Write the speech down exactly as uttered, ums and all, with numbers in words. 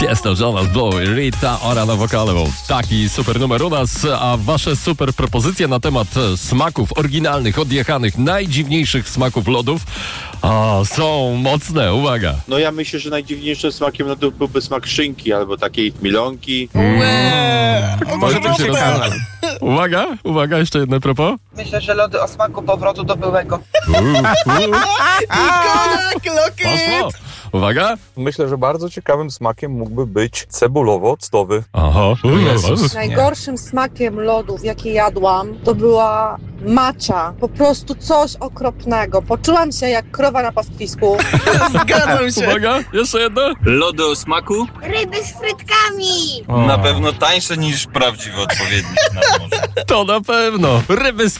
Tiesto, Jonas Blue, Rita Ora na wokalu. Taki super numer u nas, a wasze super propozycje na temat smaków oryginalnych, odjechanych, najdziwniejszych smaków lodów a, są mocne, uwaga. No ja myślę, że najdziwniejszym smakiem lodów byłby smak szynki albo takiej milonki. Łe! Może być ciekawe. Uwaga, uwaga, jeszcze jedno propos. Myślę, że lody o smaku powrotu do byłego. Poszło. Uwaga. Myślę, że bardzo ciekawym smakiem mógłby być cebulowo-octowy. Aha. Jezus. Najgorszym smakiem lodów, jakie jadłam, to była matcha. Po prostu coś okropnego. Poczułam się jak krowa na pastwisku. Zgadzam się. Uwaga, jeszcze jedno. Lody o smaku? Ryby z frytkami! Na pewno tańsze niż prawdziwy odpowiednik na morzu. To na pewno. Ryby z